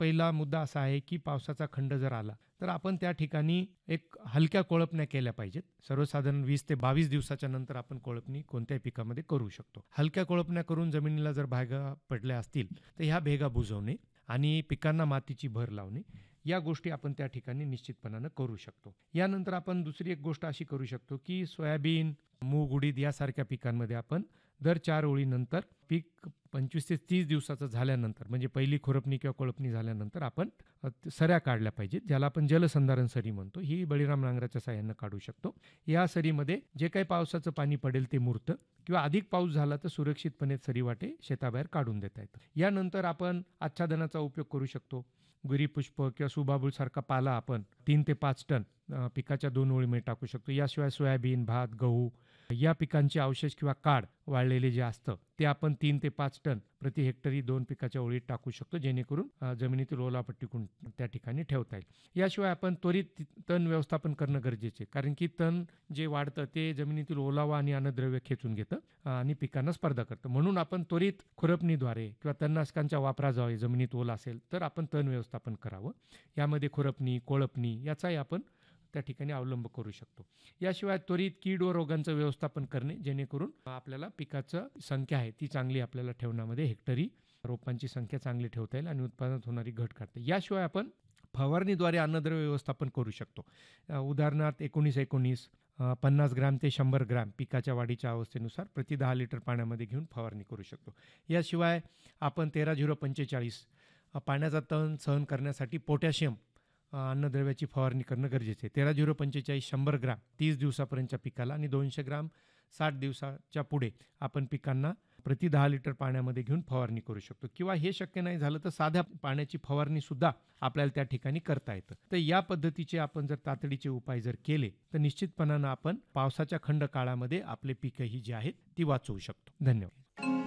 पहिला मुद्दा असा आहे की पावसाचा खंड जर आला तर आपण त्या ठिकाणी एक हलक्या कोळपण्या केल्या पाहिजेत. सर्वसाधारण 20 ते 22 दिवसाच्या नंतर आपण कोळपणी कोणत्याही पिकामध्ये करू शकतो. हलक्या कोळपण्या करून जमिनीला जर भेगा पडल्या असतील तर ह्या भेगा बुजवणे आणि पिकांना मातीची भर लावणे या गोष्टी आपण त्या ठिकाणी निश्चितपणानं करू शकतो. यानंतर आपण दुसरी एक गोष्ट अशी करू शकतो की सोयाबीन, मूग, उडीद यासारख्या पिकांमध्ये आपण दर 4 ओळीनंतर पीक 25 ते 30 दिवसाचं झाल्यानंतर म्हणजे पहिली खुरपणी किंवा कोळपणी झाल्यानंतर आपण सऱ्या काढल्या पाहिजेत, ज्याला आपण जलसंधारण सरी म्हणतो. ही बळीराम नांगराच्या साहाय्यानं काढू शकतो. या सरीमध्ये जे काही पावसाचं पाणी पडेल ते मुरतं किंवा अधिक पाऊस झाला तर सुरक्षितपणे सरी वाटे शेताबाहेर काढून देता येतं. यानंतर आपण आच्छादनाचा उपयोग करू शकतो. गुरीपुष्प किंवा सुबाबूळ सारखा पाला आपण 3 ते 5 टन पिकाच्या 2 ओळीमध्ये टाकू शकतो. याशिवाय सोयाबीन, भात, गहू या पिकांचे अवशेष किंवा काड वाळलेले जे असतं ते आपण 3 ते 5 टन प्रति हेक्टरी 2 पिकाच्या ओळीत टाकू शकतो, जेणेकरून जमिनीतील ओलावा टिकून त्या ठिकाणी ठेवता येईल. याशिवाय आपण त्वरित तण व्यवस्थापन करणं गरजेचे आहे, कारण की तण जे वाढतं ते जमिनीतील ओलावा आणि अन्नद्रव्य खेचून घेतं आणि पिकांना स्पर्धा करतं. म्हणून आपण त्वरित खुरपणीद्वारे किंवा तणनाशकांच्या वापराद्वारे जमिनीत ओल असेल तर आपण तण व्यवस्थापन करावं. यामध्ये खुरपणी, कोळपणी याचाही आपण त्या ठिकाणी अवलंब करू शकतो. याशिवाय त्वरित कीड व रोगांचं व्यवस्थापन करणे, जेणेकरून आपल्याला पिकाचं संख्या आहे ती चांगली आपल्याला ठेवण्यामध्ये हेक्टरी रोपांची संख्या चांगली ठेवता येईल आणि उत्पादनात होणारी घट काढता येईल. याशिवाय आपण फवारणीद्वारे अन्नद्रव्य व्यवस्थापन करू शकतो. उदाहरणार्थ 19-19 50 ग्रॅम ते 100 ग्रॅम पिकाच्या वाढीच्या अवस्थेनुसार प्रति 10 लिटर पाण्यामध्ये घेऊन फवारणी करू शकतो. याशिवाय आपण 13-0-45 पाण्याचा तण सहन करण्यासाठी पोटॅशियम अन्नद्रव्याची फवारणी करणं गरजेचे आहे. 13-0-45 100 ग्रॅम 30 दिवसापर्यंतच्या पिकाला आणि 200 ग्रॅम 60 दिवसाच्या पुढे आपण पिकांना प्रति 10 लिटर पाण्यामध्ये घेऊन फवारणी करू शकतो. किंवा हे शक्य नाही झालं तर साध्या पाण्याची फवारणी सुद्धा आपल्याला त्या ठिकाणी करता येतं. तर या पद्धतीचे आपण जर तातडीचे उपाय जर केले तर निश्चितपणानं आपण पावसाच्या खंड काळामध्ये आपले पिकंही जी आहेत ती वाचवू शकतो. धन्यवाद.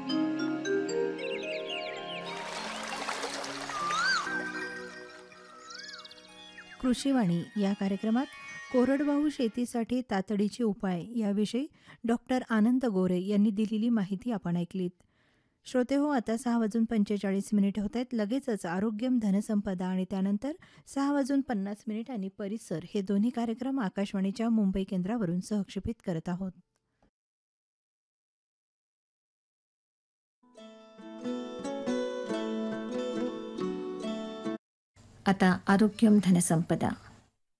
कृषीवाणी या कार्यक्रमात कोरडवाहू शेतीसाठी तातडीचे उपाय याविषयी डॉक्टर आनंद गोरे यांनी दिलेली माहिती आपण ऐकलीत. श्रोते हो, आता 6:45 होत आहेत. लगेचच आरोग्यम धनसंपदा आणि त्यानंतर 6:50 आणि परिसर हे दोन्ही कार्यक्रम आकाशवाणीच्या मुंबई केंद्रावरून सहक्षेपित करत आहोत. आता आरोग्यम धनसंपदा.